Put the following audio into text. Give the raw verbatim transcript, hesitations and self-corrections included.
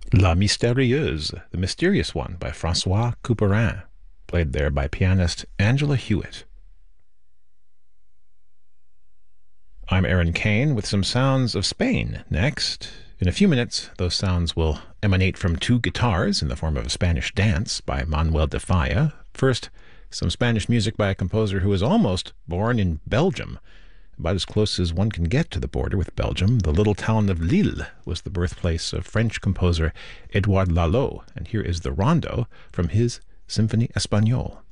La Mystérieuse, The Mysterious One by Francois Couperin, played there by pianist Angela Hewitt. I'm Aaron Kane with some sounds of Spain next. In a few minutes, those sounds will emanate from two guitars in the form of a Spanish dance by Manuel de Falla. First, some Spanish music by a composer who was almost born in Belgium. About as close as one can get to the border with Belgium, the little town of Lille was the birthplace of French composer Edouard Lalo, and here is the rondo from his Symphonie Espagnole.